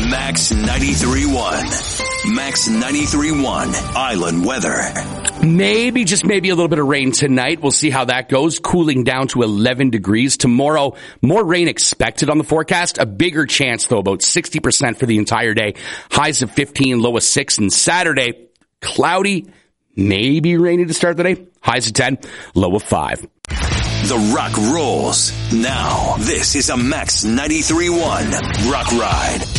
Max 93.1. Max 93.1 Island Weather. Maybe, just maybe a little bit of rain tonight. We'll see how that goes. Cooling down to 11 degrees. Tomorrow, more rain expected on the forecast. A bigger chance, though, about 60% for the entire day. Highs of 15, low of 6. And Saturday, cloudy, maybe rainy to start the day. Highs of 10, low of 5. The Rock rolls. Now, this is a Max 93.1 Rock Ride.